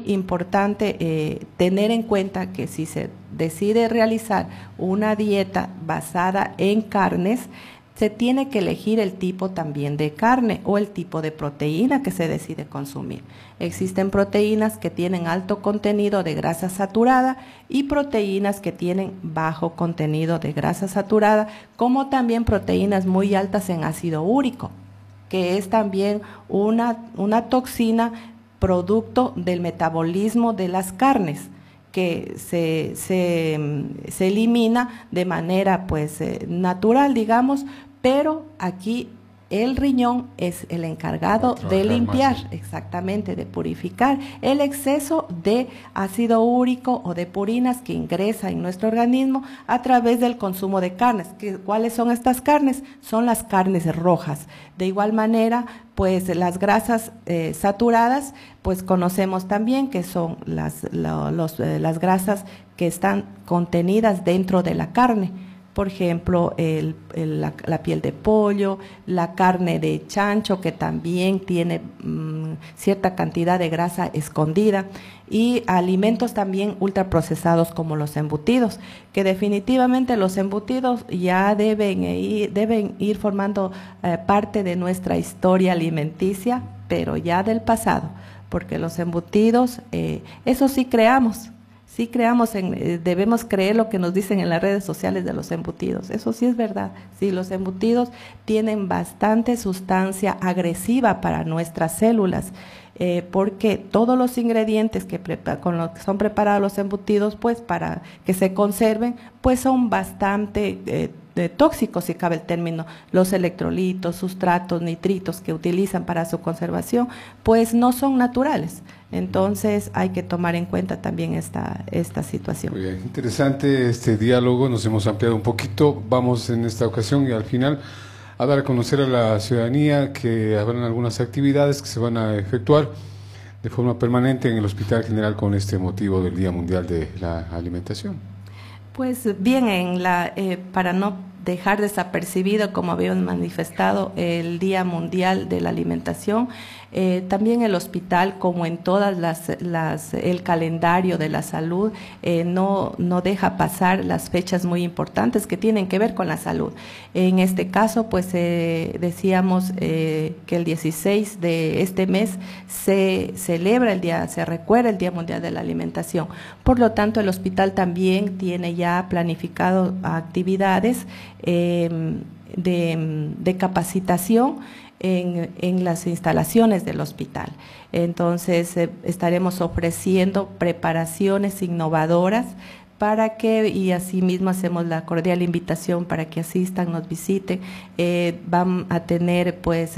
muy importante tener en cuenta que si se decide realizar una dieta basada en carnes, se tiene que elegir el tipo también de carne o el tipo de proteína que se decide consumir. Existen proteínas que tienen alto contenido de grasa saturada y proteínas que tienen bajo contenido de grasa saturada, como también proteínas muy altas en ácido úrico, que es también una toxina producto del metabolismo de las carnes, que se elimina de manera natural, digamos, pero aquí el riñón es el encargado de limpiar, exactamente, de purificar el exceso de ácido úrico o de purinas que ingresa en nuestro organismo a través del consumo de carnes. ¿Cuáles son estas carnes? Son las carnes rojas. De igual manera, pues las grasas saturadas, pues conocemos también que son las grasas que están contenidas dentro de la carne. Por ejemplo, la piel de pollo, la carne de chancho, que también tiene cierta cantidad de grasa escondida, y alimentos también ultraprocesados como los embutidos, que definitivamente los embutidos ya deben ir formando parte de nuestra historia alimenticia, pero ya del pasado, porque los embutidos, eso sí creamos. Sí debemos creer lo que nos dicen en las redes sociales de los embutidos. Eso sí es verdad. Sí, los embutidos tienen bastante sustancia agresiva para nuestras células, porque todos los ingredientes con los que son preparados los embutidos, pues para que se conserven, pues son bastante tóxicos, si cabe el término. Los electrolitos, sustratos, nitritos que utilizan para su conservación, pues no son naturales. Entonces hay que tomar en cuenta también esta situación. Muy bien, interesante este diálogo, nos hemos ampliado un poquito. Vamos en esta ocasión y al final a dar a conocer a la ciudadanía que habrán algunas actividades que se van a efectuar de forma permanente en el Hospital General con este motivo del Día Mundial de la Alimentación. Pues bien, para no dejar desapercibido, como habíamos manifestado, el Día Mundial de la Alimentación, también el hospital, como en todas el calendario de la salud, no deja pasar las fechas muy importantes que tienen que ver con la salud. En este caso, pues decíamos que el 16 de este mes se recuerda el Día Mundial de la Alimentación. Por lo tanto, el hospital también tiene ya planificado actividades de capacitación en las instalaciones del hospital. Entonces, estaremos ofreciendo preparaciones innovadoras y asimismo hacemos la cordial invitación para que asistan, nos visiten. Van a tener pues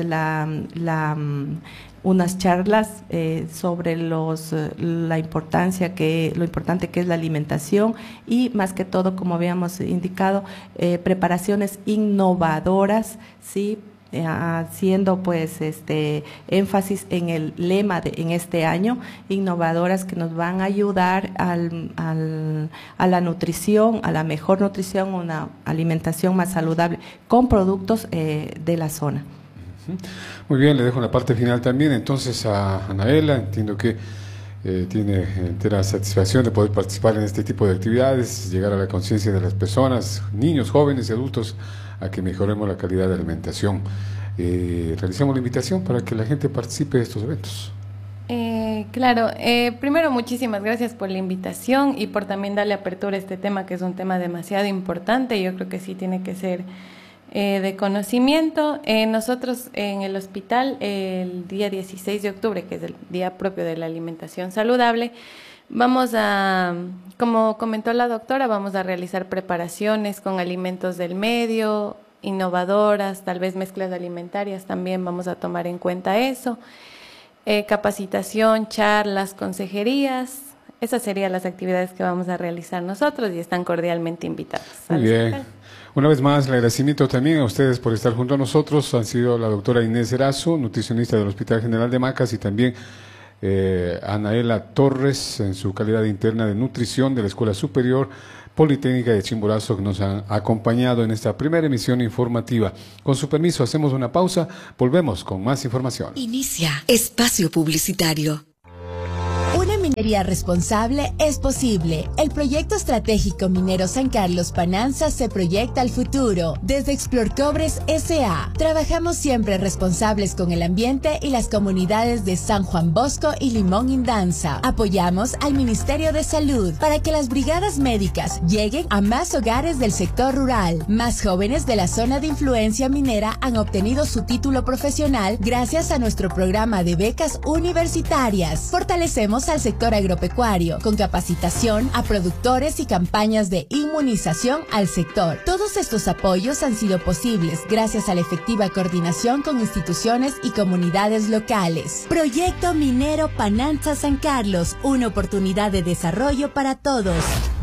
unas charlas sobre lo importante que es la alimentación y más que todo, como habíamos indicado, preparaciones innovadoras, sí, haciendo pues énfasis en el lema en este año, innovadoras, que nos van a ayudar a la nutrición, a la mejor nutrición, una alimentación más saludable con productos de la zona. Muy bien, le dejo la parte final también entonces a Anaela. Entiendo que tiene entera satisfacción de poder participar en este tipo de actividades, llegar a la conciencia de las personas, niños, jóvenes y adultos, a que mejoremos la calidad de alimentación. Realizamos la invitación para que la gente participe de estos eventos. Claro, primero muchísimas gracias por la invitación y por también darle apertura a este tema, que es un tema demasiado importante. Yo creo que sí tiene que ser de conocimiento. Nosotros en el hospital, el día 16 de octubre, que es el día propio de la alimentación saludable, vamos a, como comentó la doctora, vamos a realizar preparaciones con alimentos del medio, innovadoras, tal vez mezclas alimentarias, también vamos a tomar en cuenta eso. Capacitación, charlas, consejerías, esas serían las actividades que vamos a realizar nosotros y están cordialmente invitados. Muy bien. Una vez más, el agradecimiento también a ustedes por estar junto a nosotros. Han sido la doctora Inés Erazo, nutricionista del Hospital General de Macas, y también Anaela Torres, en su calidad interna de nutrición de la Escuela Superior Politécnica de Chimborazo, que nos han acompañado en esta primera emisión informativa. Con su permiso, hacemos una pausa, volvemos con más información. Inicia espacio publicitario. Minería responsable es posible. El proyecto estratégico minero San Carlos Pananza se proyecta al futuro. Desde Explorcobres S.A. trabajamos siempre responsables con el ambiente y las comunidades de San Juan Bosco y Limón Indanza. Apoyamos al Ministerio de Salud para que las brigadas médicas lleguen a más hogares del sector rural. Más jóvenes de la zona de influencia minera han obtenido su título profesional gracias a nuestro programa de becas universitarias. Fortalecemos al sector agropecuario con capacitación a productores y campañas de inmunización al sector. Todos estos apoyos han sido posibles gracias a la efectiva coordinación con instituciones y comunidades locales. Proyecto Minero Pananza San Carlos, una oportunidad de desarrollo para todos.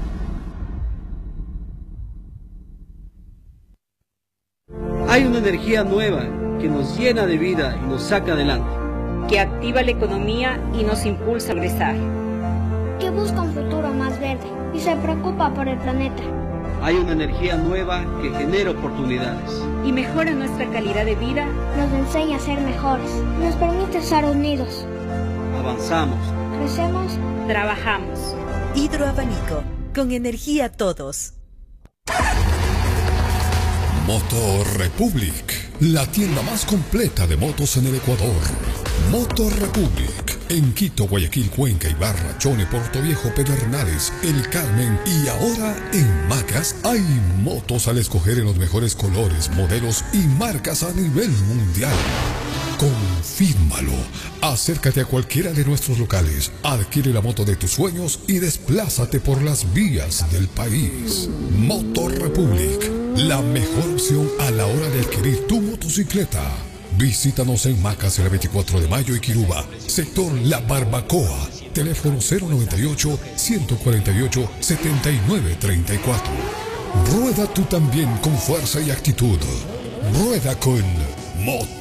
Hay una energía nueva que nos llena de vida y nos saca adelante, que activa la economía y nos impulsa a progresar, que busca un futuro más verde y se preocupa por el planeta. Hay una energía nueva que genera oportunidades y mejora nuestra calidad de vida, nos enseña a ser mejores, nos permite estar unidos. Avanzamos, crecemos, trabajamos. Hidroabanico, con energía todos. Motor Republic, la tienda más completa de motos en el Ecuador. Motor Republic, en Quito, Guayaquil, Cuenca, Ibarra, Chone, Portoviejo, Pedernales, El Carmen y ahora en Macas hay motos al escoger en los mejores colores, modelos y marcas a nivel mundial. Confírmalo. Acércate a cualquiera de nuestros locales, adquiere la moto de tus sueños y desplázate por las vías del país. Motor Republic, la mejor opción a la hora de adquirir tu motocicleta. Visítanos en Macas el 24 de mayo y Quiruba, sector La Barbacoa, teléfono 098-148-7934. Rueda tú también con fuerza y actitud. Rueda con Motor